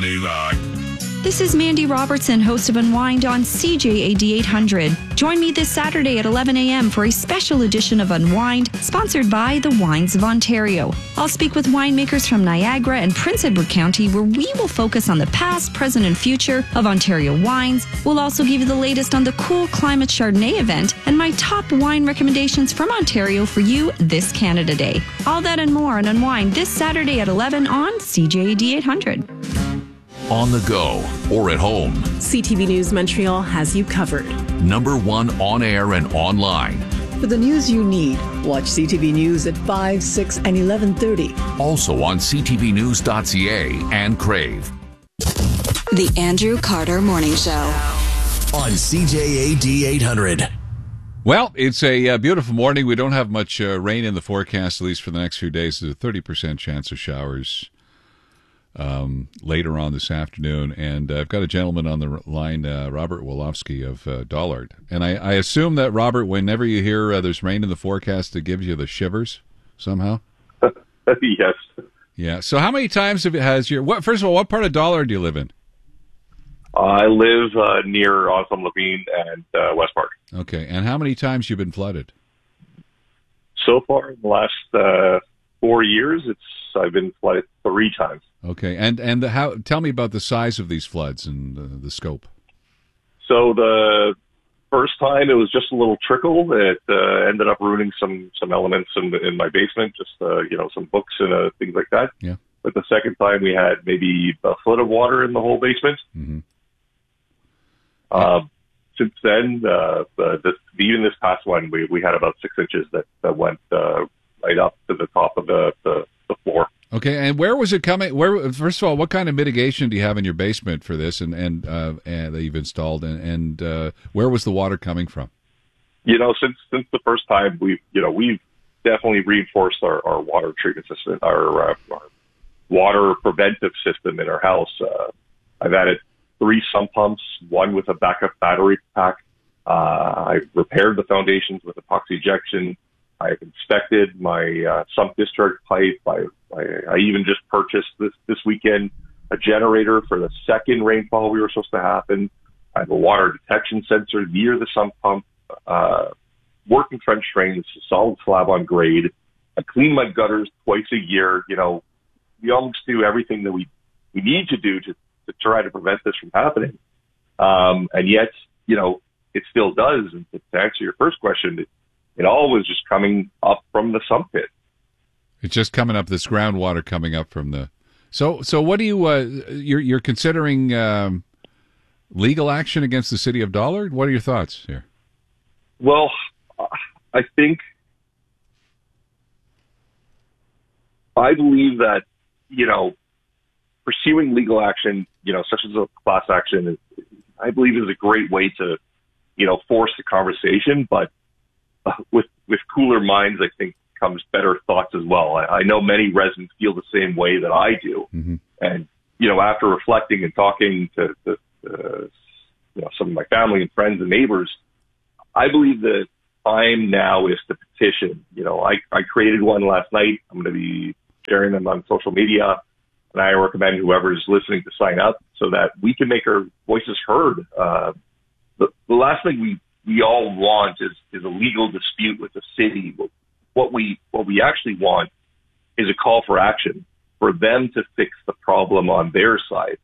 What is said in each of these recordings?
99. This is Mandy Robertson, host of Unwind on CJAD 800. Join me this Saturday at 11 a.m. for a special edition of Unwind, sponsored by the Wines of Ontario. I'll speak with winemakers from Niagara and Prince Edward County, where we will focus on the past, present, and future of Ontario wines. We'll also give you the latest on the Cool Climate Chardonnay event and my top wine recommendations from Ontario for you this Canada Day. All that and more on Unwind this Saturday at 11 on CJAD 800. On the go or at home, CTV News Montreal has you covered. Number one on air and online. For the news you need, watch CTV News at 5, 6, and 11:30. Also on ctvnews.ca and Crave. The Andrew Carter Morning Show. On CJAD 800. Well, it's a beautiful morning. We don't have much rain in the forecast, at least for the next few days. There's a 30% chance of showers later on this afternoon. And I've got a gentleman on the line, Robert Wolofsky of Dollard. And I assume that, Robert, whenever you hear there's rain in the forecast, it gives you the shivers somehow? Yes. Yeah. So how many times has your... First of all, what part of Dollard do you live in? I live near Ensemble Levine and West Park. Okay. And how many times you've been flooded? So far, in the last 4 years, I've been flooded 3 times. Okay, and how? Tell me about the size of these floods and the scope. So the first time, it was just a little trickle. It ended up ruining some elements in my basement, just some books and things like that. Yeah. But the second time, we had maybe a foot of water in the whole basement. Mm-hmm. Since then, even this past one, we had about 6 inches that went right up to the top of the floor. Okay, and where was it coming? First of all, what kind of mitigation do you have in your basement for this, and that you've installed, and where was the water coming from? Since the first time, we've definitely reinforced our water treatment system, our water preventive system in our house. I've added 3 sump pumps, 1 with a backup battery pack. I repaired the foundations with epoxy ejection. I've inspected my sump discharge pipe. I even just purchased this weekend a generator for the second rainfall we were supposed to happen. I have a water detection sensor near the sump pump, working trench drains, solid slab on grade. I clean my gutters twice a year. We almost do everything that we need to do to try to prevent this from happening. And yet, it still does. And to answer your first question, it all was just coming up from the sump pit. It's just coming up, this groundwater coming up from the... So what do you... You're considering legal action against the city of Dollard? What are your thoughts here? Well, I believe that, pursuing legal action, such as a class action, I believe is a great way to, force the conversation. But with cooler minds, I think, comes better thoughts as well. I know many residents feel the same way that I do. Mm-hmm. And, after reflecting and talking to some of my family and friends and neighbors, I believe the time now is to petition. I created one last night. I'm going to be sharing them on social media, and I recommend whoever's listening to sign up so that we can make our voices heard. The last thing we all want is a legal dispute with the city. What we actually want is a call for action for them to fix the problem on their side.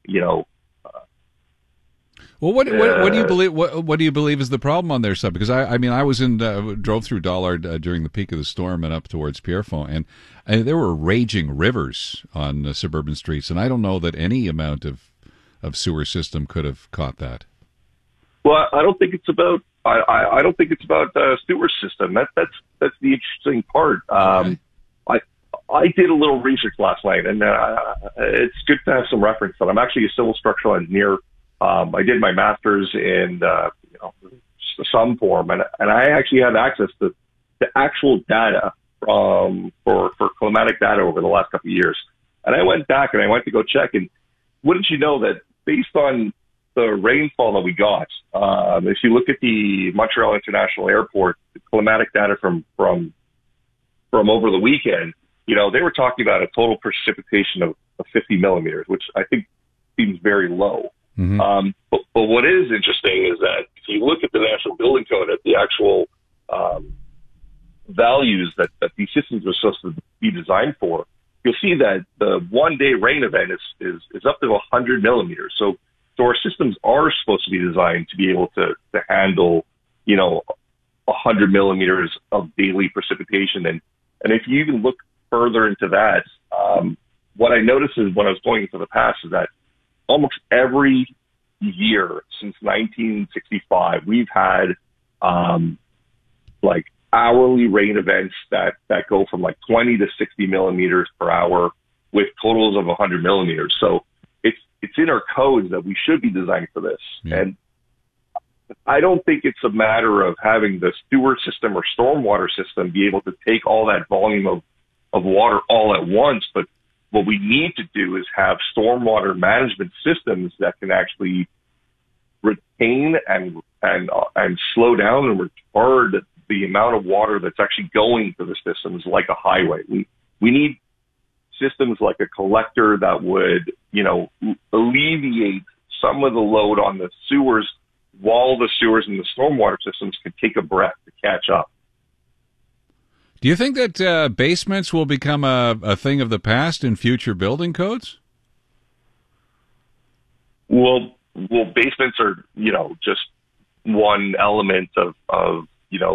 Well, what do you believe? What do you believe is the problem on their side? Because I drove through Dollard during the peak of the storm and up towards Pierrefonds, and there were raging rivers on suburban streets, and I don't know that any amount of sewer system could have caught that. Well, I don't think it's about. I don't think it's about sewer system. That's the interesting part. Okay. I did a little research last night, and it's good to have some reference. But I'm actually a civil structural engineer. I did my master's in some form, and I actually have access to actual data for climatic data over the last couple of years. And I went back and I went to go check, and wouldn't you know that based on the rainfall that we got, if you look at the Montreal International Airport, the climatic data from over the weekend, they were talking about a total precipitation of 50 millimeters, which I think seems very low. But what is interesting is that if you look at the National Building Code, at the actual values that these systems are supposed to be designed for, you'll see that the one-day rain event is up to 100 millimeters. So our systems are supposed to be designed to be able to handle, 100 millimeters of daily precipitation. And if you even look further into that, what I noticed is when I was going into the past is that almost every year since 1965, we've had like hourly rain events that go from like 20 to 60 millimeters per hour with totals of 100 millimeters. So it's in our codes that we should be designed for this. Yeah. And I don't think it's a matter of having the sewer system or stormwater system be able to take all that volume of water all at once, but what we need to do is have stormwater management systems that can actually retain and slow down and retard the amount of water that's actually going to the systems like a highway. We need systems like a collector that would, alleviate some of the load on the sewers while the sewers and the stormwater systems can take a breath to catch up. Do you think that basements will become a thing of the past in future building codes? Well, basements are, just one element of a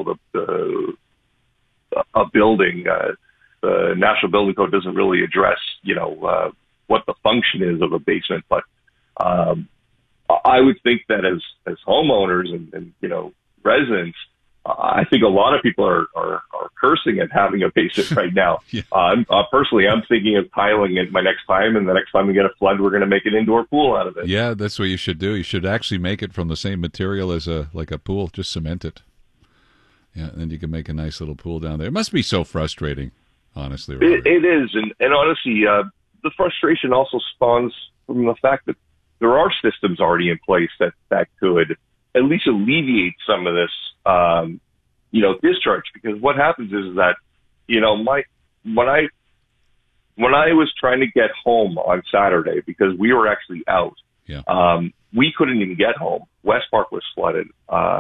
building. The National Building Code doesn't really address, what the function is of a basement, but I would think that as homeowners and residents, I think a lot of people are cursing at having a basement right now. Yeah. Personally, I'm thinking of tiling it my next time, and the next time we get a flood, we're going to make an indoor pool out of it. Yeah, that's what you should do. You should actually make it from the same material as a pool. Just cement it. Yeah, and then you can make a nice little pool down there. It must be so frustrating, honestly. It is, and honestly, the frustration also spawns from the fact that there are systems already in place that could at least alleviate some of this, discharge. Because what happens is that, when I was trying to get home on Saturday, because we were actually out, we couldn't even get home. West Park was flooded.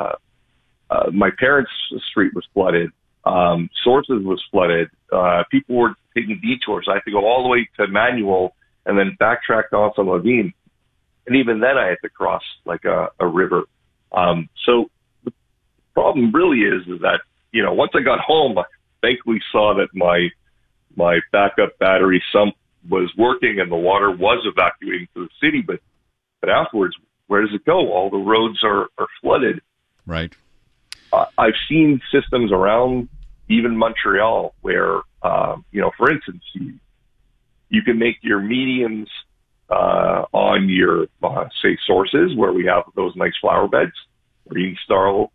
My parents' street was flooded. Sources was flooded. People were taking detours. I had to go all the way to Manuel and then backtrack to Anselm Lavine. And even then I had to cross like a river. So the problem really is that, once I got home, I thankfully saw that my backup battery sump was working and the water was evacuating to the city. But afterwards, where does it go? All the roads are flooded. Right. I've seen systems around even Montreal where, for instance, you can make your mediums on your, say, sources where we have those nice flower beds, where you install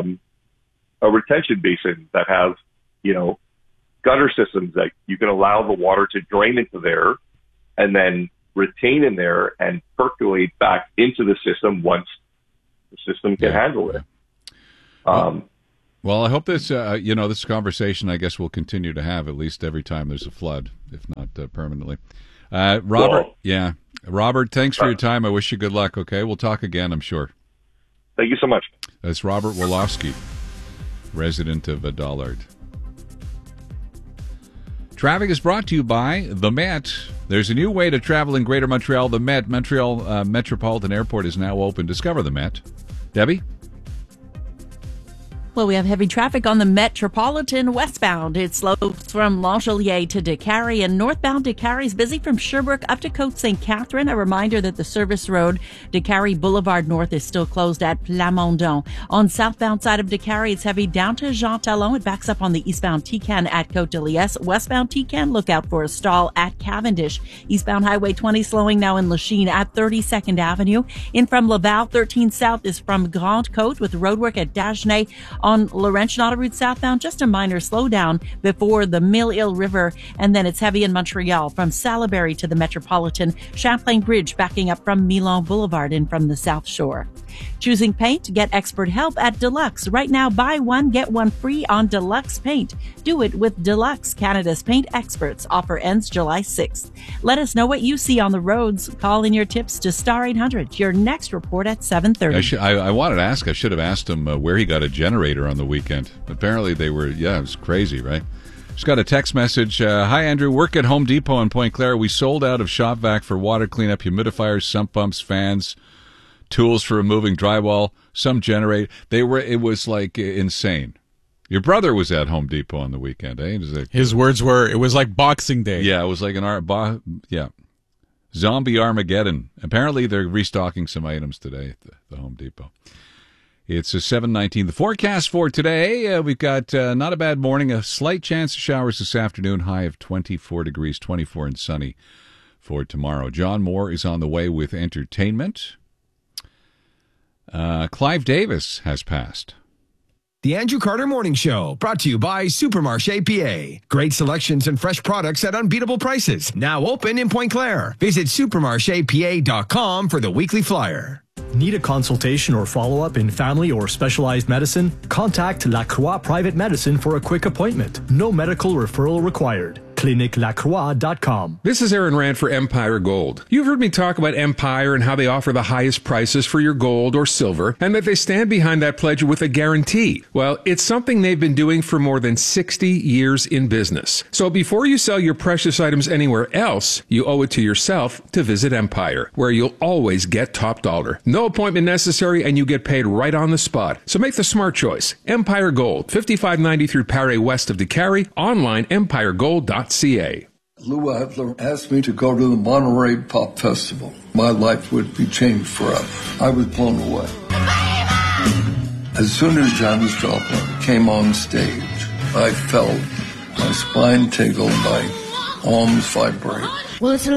a retention basin that have, gutter systems that you can allow the water to drain into there and then retain in there and percolate back into the system once the system can handle it. Well, I hope this, this conversation, I guess, we'll continue to have at least every time there's a flood, if not permanently. Robert, Robert, thanks for your time. I wish you good luck, okay? We'll talk again, I'm sure. Thank you so much. That's Robert Wolofsky, resident of Dollard. Traffic is brought to you by the Met. There's a new way to travel in Greater Montreal. The Met, Montreal Metropolitan Airport, is now open. Discover the Met. Debbie? Well, we have heavy traffic on the Metropolitan westbound. It slopes from L'Angelier to Décarie, and northbound Décarie is busy from Sherbrooke up to Côte St. Catherine. A reminder that the service road, Décarie Boulevard North, is still closed at Plamondon. On southbound side of Décarie, it's heavy down to Jean Talon. It backs up on the eastbound Tican at Côte de Liesse. Westbound Tican, look out for a stall at Cavendish. Eastbound Highway 20 slowing now in Lachine at 32nd Avenue. In from Laval, 13 South is from Grande Côte with roadwork at Dagenais. On Laurentian Autoroute southbound, just a minor slowdown before the Mille-Île River, and then it's heavy in Montreal from Salaberry to the Metropolitan. Champlain Bridge backing up from Milan Boulevard and from the South Shore. Choosing paint? Get expert help at Deluxe. Right now, buy one, get one free on Deluxe Paint. Do it with Deluxe, Canada's paint experts. Offer ends July 6th. Let us know what you see on the roads. Call in your tips to Star 800. Your next report at 7:30. I wanted to ask. I should have asked him where he got a generator on the weekend. Apparently they were, it was crazy, right? Just got a text message. Hi, Andrew. Work at Home Depot in Point Claire. We sold out of shop vac for water cleanup, humidifiers, sump pumps, fans, tools for removing drywall, some generator. It was like insane. Your brother was at Home Depot on the weekend, eh? His words were, it was like Boxing Day. Yeah, it was like Zombie Armageddon. Apparently they're restocking some items today at the Home Depot. It's a 7:19. The forecast for today, we've got not a bad morning, a slight chance of showers this afternoon, high of 24 degrees, 24 and sunny for tomorrow. John Moore is on the way with entertainment. Clive Davis has passed. The Andrew Carter Morning Show, brought to you by Supermarché PA. Great selections and fresh products at unbeatable prices. Now open in Point Claire. Visit supermarchepa.com for the weekly flyer. Need a consultation or follow-up in family or specialized medicine? Contact La Croix Private Medicine for a quick appointment. No medical referral required. ClinicLacroix.com. This is Aaron Rand for Empire Gold. You've heard me talk about Empire and how they offer the highest prices for your gold or silver, and that they stand behind that pledge with a guarantee. Well, it's something they've been doing for more than 60 years in business. So before you sell your precious items anywhere else, you owe it to yourself to visit Empire, where you'll always get top dollar. No appointment necessary, and you get paid right on the spot. So make the smart choice. Empire Gold, 5593 Paré west of DeCarry, online empiregold.ca. Lou Adler asked me to go to the Monterey Pop Festival. My life would be changed forever. I was blown away. As soon as Janis Joplin came on stage, I felt my spine tingle, my arms vibrate. Well, it's